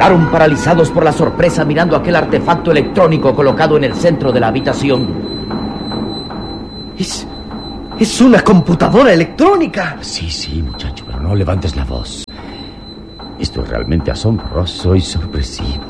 quedaron paralizados por la sorpresa mirando aquel artefacto electrónico colocado en el centro de la habitación. Es una computadora electrónica. Sí, muchacho, pero no levantes la voz. Esto es realmente asombroso y sorpresivo.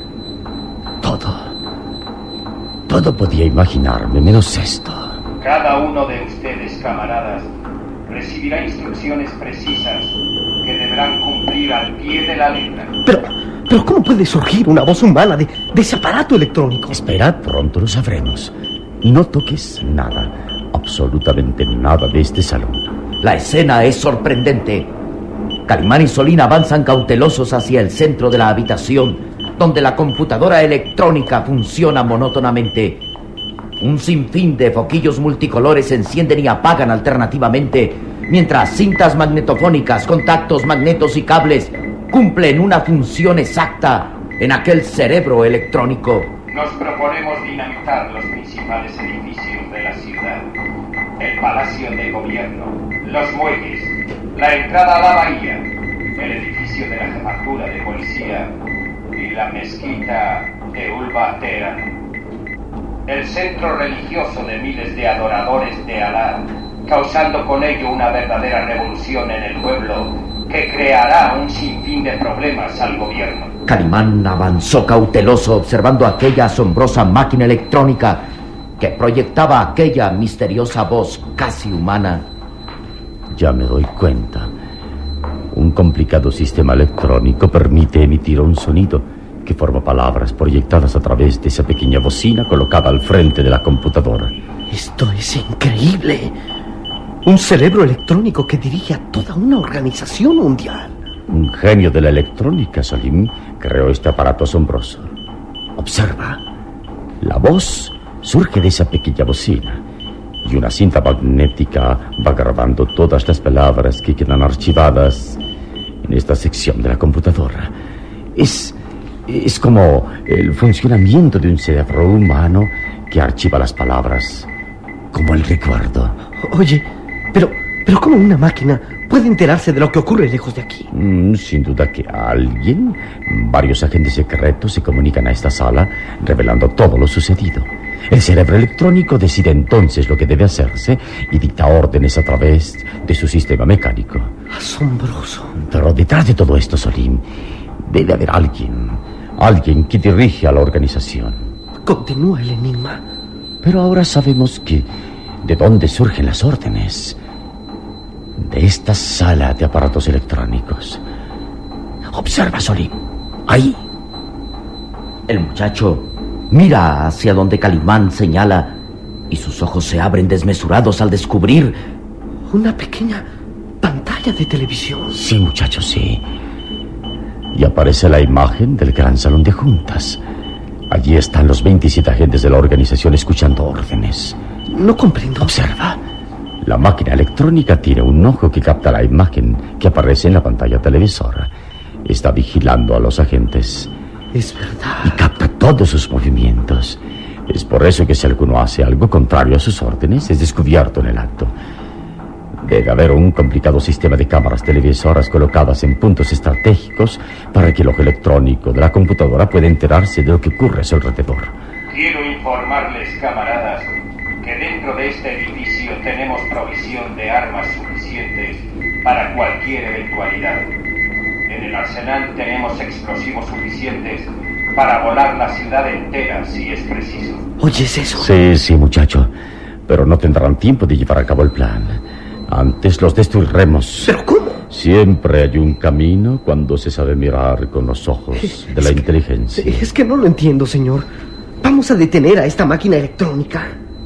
Todo podía imaginarme, menos esto. Cada uno de ustedes, camaradas, recibirá instrucciones precisas que deberán cumplir al pie de la letra. Pero ¿cómo puede surgir una voz humana de ese aparato electrónico? Espera, pronto lo sabremos. No toques nada, absolutamente nada de este salón. La escena es sorprendente. Calimán y Solín avanzan cautelosos hacia el centro de la habitación, donde la computadora electrónica funciona monótonamente. Un sinfín de foquillos multicolores se encienden y apagan alternativamente, mientras cintas magnetofónicas, contactos, magnetos y cables cumplen una función exacta en aquel cerebro electrónico. Nos proponemos dinamitar los principales edificios de la ciudad: el Palacio de Gobierno, los muelles, la entrada a la bahía, el edificio de la Jefatura de Policía y la mezquita de Ulba Teherán. El centro religioso de miles de adoradores de Alá, causando con ello una verdadera revolución en el pueblo que creará un sinfín de problemas al gobierno. Calimán avanzó cauteloso observando aquella asombrosa máquina electrónica que proyectaba aquella misteriosa voz casi humana. Ya me doy cuenta. Un complicado sistema electrónico permite emitir un sonido que forma palabras proyectadas a través de esa pequeña bocina colocada al frente de la computadora. Esto es increíble. Un cerebro electrónico que dirige a toda una organización mundial. Un genio de la electrónica, Salim, creó este aparato asombroso. Observa. La voz surge de esa pequeña bocina y una cinta magnética va grabando todas las palabras que quedan archivadas en esta sección de la computadora. Es como el funcionamiento de un cerebro humano que archiva las palabras, como el recuerdo. Oye, pero ¿cómo una máquina puede enterarse de lo que ocurre lejos de aquí? Sin duda que varios agentes secretos se comunican a esta sala revelando todo lo sucedido. El cerebro electrónico decide entonces lo que debe hacerse y dicta órdenes a través de su sistema mecánico. Asombroso. Pero detrás de todo esto, Solim, debe haber alguien que dirige a la organización. Continúa el enigma. Pero ahora sabemos de dónde surgen las órdenes. De esta sala de aparatos electrónicos. Observa, Solim. Ahí. El muchacho mira hacia donde Calimán señala y sus ojos se abren desmesurados al descubrir una pequeña pantalla de televisión. Sí, muchacho, sí. Y aparece la imagen del gran salón de juntas. Allí están los 27 agentes de la organización escuchando órdenes. No comprendo. Observa. La máquina electrónica tiene un ojo que capta la imagen que aparece en la pantalla televisora. Está vigilando a los agentes. Es verdad. Y capta todos sus movimientos. Es por eso que si alguno hace algo contrario a sus órdenes, es descubierto en el acto. Debe haber un complicado sistema de cámaras televisoras colocadas en puntos estratégicos para que el ojo electrónico de la computadora pueda enterarse de lo que ocurre a su alrededor. Quiero informarles, camaradas, que dentro de este edificio tenemos provisión de armas suficientes para cualquier eventualidad. En el arsenal tenemos explosivos suficientes para volar la ciudad entera si es preciso. ¿Oyes eso? Sí, muchacho. Pero no tendrán tiempo de llevar a cabo el plan. Antes los destruiremos. ¿Pero cómo? Siempre hay un camino cuando se sabe mirar con los ojos de la inteligencia. Es que no lo entiendo, señor. Vamos a detener a esta máquina electrónica.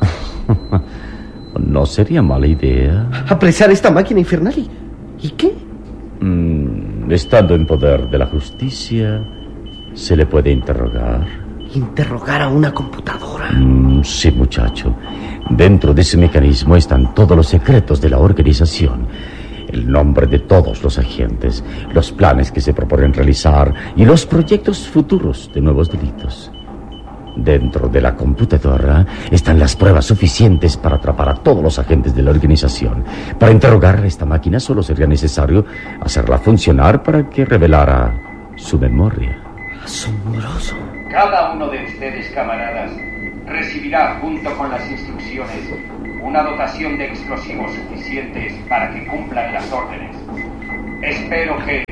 No sería mala idea. Apresar esta máquina infernal. ¿Y qué? Estando en poder de la justicia, se le puede interrogar. ¿Interrogar a una computadora? Sí, muchacho. Dentro de ese mecanismo están todos los secretos de la organización. El nombre de todos los agentes, los planes que se proponen realizar y los proyectos futuros de nuevos delitos. Dentro de la computadora están las pruebas suficientes para atrapar a todos los agentes de la organización. Para interrogar a esta máquina solo sería necesario hacerla funcionar para que revelara su memoria. Asombroso. Cada uno de ustedes, camaradas, recibirá, junto con las instrucciones, una dotación de explosivos suficientes para que cumplan las órdenes. Espero que...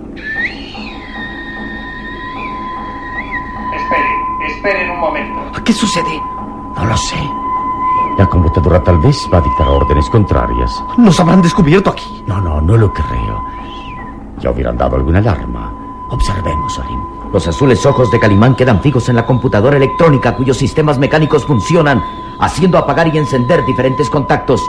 Esperen un momento. ¿Qué sucede? No lo sé. La computadora tal vez va a dictar órdenes contrarias. ¿Nos habrán descubierto aquí? No lo creo. Ya hubieran dado alguna alarma. Observemos, Solim. Los azules ojos de Calimán quedan fijos en la computadora electrónica cuyos sistemas mecánicos funcionan, haciendo apagar y encender diferentes contactos.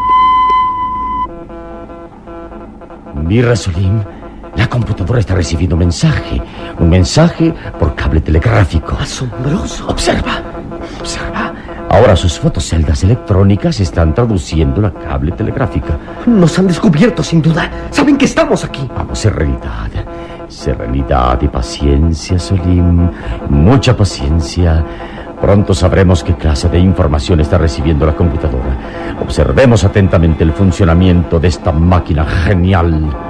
Mira, Solim, la computadora está recibiendo un mensaje por cable telegráfico. Asombroso. Observa. Ahora sus fotoceldas electrónicas están traduciendo la cable telegráfica. Nos han descubierto, sin duda. Saben que estamos aquí. Vamos, serenidad y paciencia, Solim. Mucha paciencia. Pronto sabremos qué clase de información está recibiendo la computadora. Observemos atentamente el funcionamiento de esta máquina genial.